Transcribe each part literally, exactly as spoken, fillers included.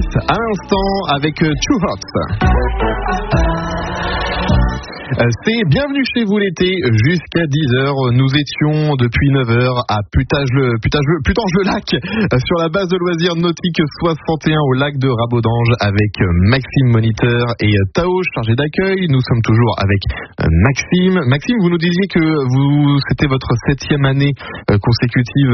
à l'instant avec Too Hot. C'est Bienvenue chez vous l'été jusqu'à dix heures. Nous étions depuis neuf heures à Putange-le-Lac sur la base de loisirs nautiques soixante et un au lac de Rabodange avec Maxime Moniteur et Tao chargé d'accueil. Nous sommes toujours avec Maxime. Maxime, vous nous disiez que vous c'était votre septième année consécutive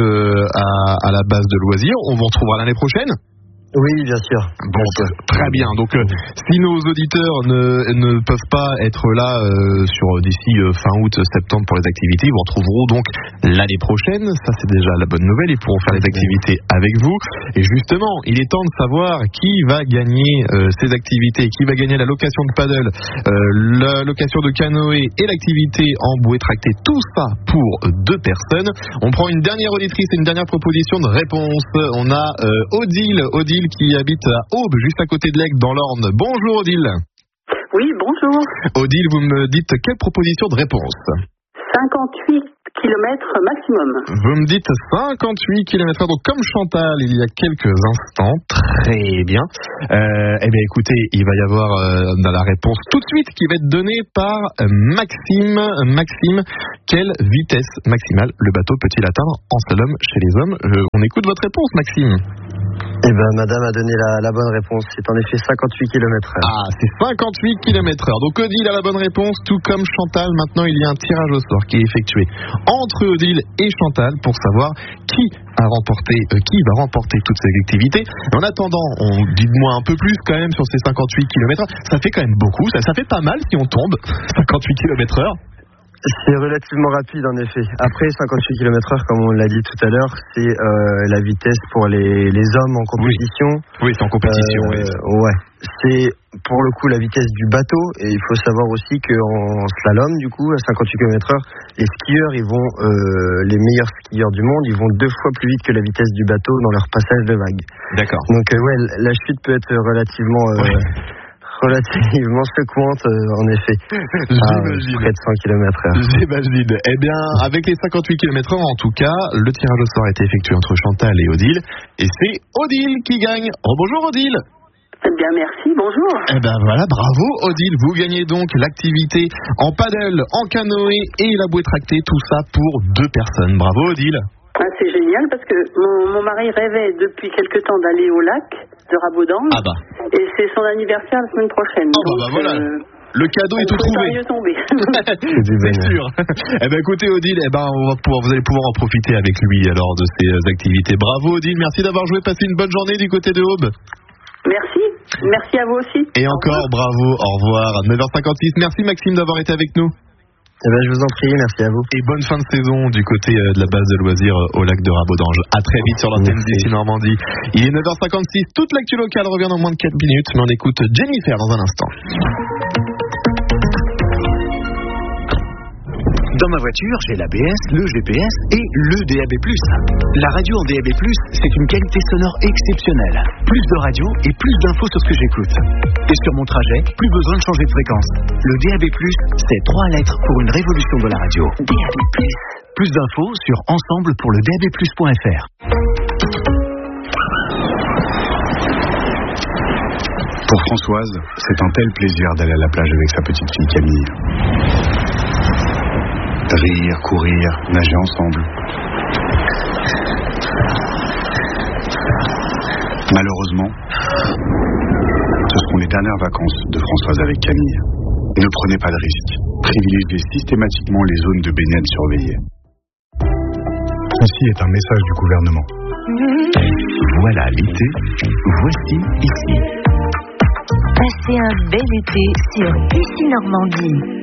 à, à la base de loisirs. On vous retrouvera l'année prochaine? Oui, bien sûr. Bon, très bien. Donc, euh, si nos auditeurs ne, ne peuvent pas être là euh, sur d'ici euh, fin août, septembre pour les activités, ils vous retrouveront donc l'année prochaine. Ça, c'est déjà la bonne nouvelle. Ils pourront faire les activités avec vous. Et justement, il est temps de savoir qui va gagner euh, ces activités, qui va gagner la location de paddle, euh, la location de canoë et l'activité en bouée tractée. Tout ça pour deux personnes. On prend une dernière auditrice et une dernière proposition de réponse. On a euh, Odile. Odile qui habite à Aube, juste à côté de l'Aigle, dans l'Orne. Bonjour Odile. Oui, bonjour. Odile, vous me dites quelle proposition de réponse? cinquante-huit kilomètres maximum. Vous me dites cinquante-huit kilomètres heure, donc comme Chantal il y a quelques instants. Très bien. Euh, eh bien écoutez, il va y avoir euh, dans la réponse tout de suite qui va être donnée par Maxime. Maxime, quelle vitesse maximale le bateau peut-il atteindre en slalom chez les hommes? euh, On écoute votre réponse, Maxime. Eh ben, madame a donné la, la bonne réponse. C'est en effet cinquante-huit kilomètres heure. Ah, c'est cinquante-huit kilomètres heure. Donc Odile a la bonne réponse, tout comme Chantal. Maintenant, il y a un tirage au sort qui est effectué entre Odile et Chantal pour savoir qui a remporté, euh, qui va remporter toutes ces activités. En attendant, on dites-moi un peu plus quand même sur ces cinquante-huit kilomètres heure. Ça fait quand même beaucoup. Ça, ça fait pas mal si on tombe. cinquante-huit kilomètres heure. C'est relativement rapide en effet. Après cinquante-huit kilomètres heure, comme on l'a dit tout à l'heure, c'est euh, la vitesse pour les, les hommes en compétition. Oui, oui c'est en compétition. Euh, oui. Ouais. C'est pour le coup la vitesse du bateau. Et il faut savoir aussi qu'en slalom, du coup, à cinquante-huit kilomètres heure, les skieurs, ils vont, euh, les meilleurs skieurs du monde, ils vont deux fois plus vite que la vitesse du bateau dans leur passage de vague. D'accord. Donc euh, ouais, la chute peut être relativement... Euh, ouais. relativement secouante, euh, en effet. J'imagine. Près de cent kilomètres heure. J'imagine. Eh bien, avec les cinquante-huit kilomètres heure, en tout cas, le tirage au sort a été effectué entre Chantal et Odile. Et c'est Odile qui gagne. Oh, bonjour Odile. Eh bien, merci, bonjour. Eh bien, voilà, bravo Odile. Vous gagnez donc l'activité en paddle, en canoë et la bouée tractée. Tout ça pour deux personnes. Bravo Odile. Ah, c'est génial parce que mon, mon mari rêvait depuis quelque temps d'aller au lac de Rabodange. Ah bah. Et c'est son anniversaire la semaine prochaine. Oh bah, donc, bah voilà. Euh, le cadeau est tout trouvé. Mieux tomber. C'est sûr. Eh ben écoutez Odile, eh ben on va pouvoir, vous allez pouvoir en profiter avec lui alors de ces activités. Bravo Odile, merci d'avoir joué. Passez une bonne journée du côté de Aube. Merci. Merci à vous aussi. Et encore bravo. Au revoir. neuf heures cinquante-six. Merci Maxime d'avoir été avec nous. Eh ben, je vous en prie, merci à vous. Et bonne fin de saison du côté de la base de loisirs au lac de Rabodange. À très vite sur l'antenne d'ici Normandie. Il est neuf heures cinquante-six, toute l'actu locale revient dans moins de quatre minutes, mais on écoute Jennifer dans un instant. Dans ma voiture, j'ai l'A B S, le G P S et le D A B plus. La radio en D A B plus, c'est une qualité sonore exceptionnelle. Plus de radio et plus d'infos sur ce que j'écoute. Et sur mon trajet, plus besoin de changer de fréquence. Le D A B plus, c'est trois lettres pour une révolution de la radio. D A B plus. Plus d'infos sur ensemble pour le D A B plus point F R. Pour Françoise, c'est un tel plaisir d'aller à la plage avec sa petite fille Camille. Rire, courir, nager ensemble. Malheureusement, ce seront les dernières vacances de Françoise avec Camille. Ne prenez pas de risques. Privilégiez systématiquement les zones de baignade surveillées. Ceci est un message du gouvernement. Voilà l'été, voici ici. Passez un bel été sur Ici Normandie.